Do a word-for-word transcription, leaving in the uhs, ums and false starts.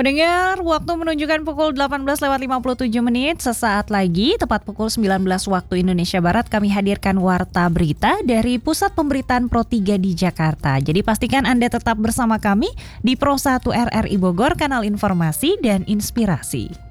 Pendengar, waktu menunjukkan pukul delapan belas lewat lima puluh tujuh menit. Sesaat lagi, tepat pukul sembilan belas waktu Indonesia Barat, kami hadirkan Warta Berita dari Pusat Pemberitaan Pro tiga di Jakarta. Jadi pastikan Anda tetap bersama kami di Pro satu R R I Bogor, kanal informasi dan inspirasi.